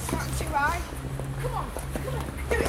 Not too high. Come on, come on, do it.